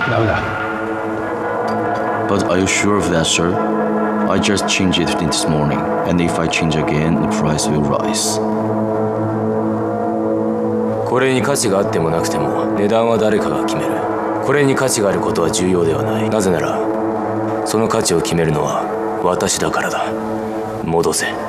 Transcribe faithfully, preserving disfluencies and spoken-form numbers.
ダメだ。 But are you sure of that, sir? I just changed it this morning, and if I change again, the price will rise. これに価値があってもなくても値段は誰かが決める。これに価値があることは重要ではない。なぜならその価値を決めるのは私だからだ。戻せ。